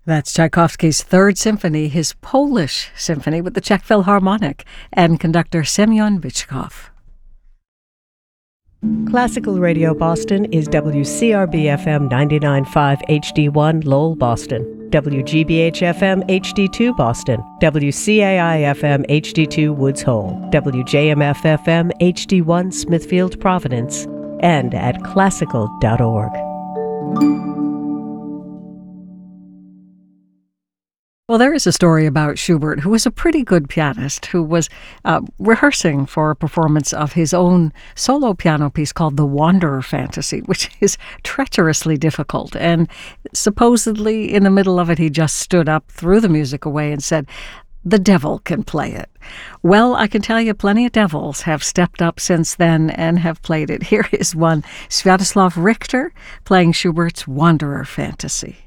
That's Tchaikovsky's Third Symphony, his Polish Symphony with the Czech Philharmonic and conductor Semyon Bychkov. Classical Radio Boston is WCRB-FM 99.5 HD1 Lowell, Boston, WGBH-FM HD2 Boston, WCAI-FM HD2 Woods Hole, WJMF-FM HD1 Smithfield, Providence, and at classical.org. Well, there is a story about Schubert, who was a pretty good pianist, who was rehearsing for a performance of his own solo piano piece called The Wanderer Fantasy, which is treacherously difficult. And supposedly, in the middle of it, he just stood up, threw the music away, and said, "The devil can play it." Well, I can tell you plenty of devils have stepped up since then and have played it. Here is one, Sviatoslav Richter, playing Schubert's Wanderer Fantasy.